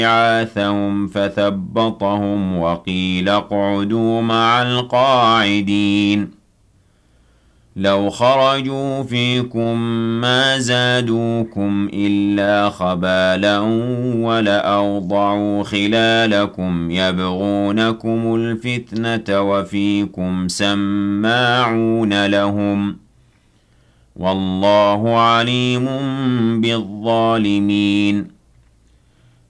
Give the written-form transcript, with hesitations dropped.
بعاثهم فثبطهم وقيل اقعدوا مع القاعدين لو خرجوا فيكم ما زادوكم إلا خبالا ولأوضعوا خلالكم يبغونكم الفتنة وفيكم سماعون لهم والله عليم بالظالمين